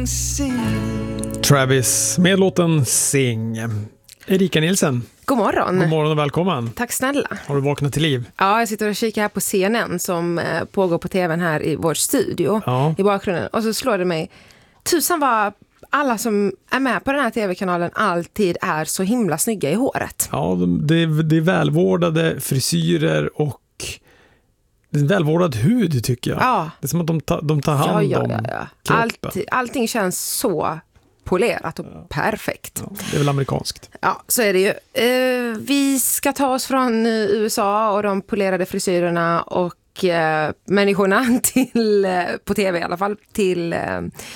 Travis med låten Sing. Erika Nilsen. God morgon. God morgon och välkommen. Tack snälla. Har du vaknat till liv? Ja, jag sitter och kikar här på CNN som pågår på tvn här i vår studio i bakgrunden. Och så slår det mig, tusan vad alla som är med på den här tv-kanalen alltid är så himla snygga i håret. Ja, det är välvårdade frisyrer och det är en välvårdad hud tycker jag. Ja. Det är som att de tar hand om kroppen. Allting känns så polerat och perfekt. Ja, det är väl amerikanskt. Ja, så är det ju. Vi ska ta oss från USA och de polerade frisyrerna och människorna till, på tv i alla fall, till